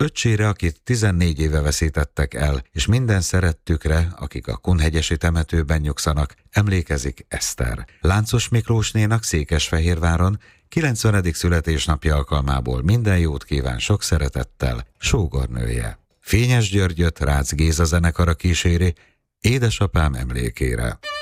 öccsére, akit 14 éve veszítettek el, és minden szerettükre, akik a Kunhegyesi temetőben nyugszanak, emlékezik Eszter. Láncos Miklósnénak Székesfehérváron 90. születésnapja alkalmából minden jót kíván sok szeretettel sógornője. Fényes Györgyöt Rácz Géza zenekara kíséri édesapám emlékére.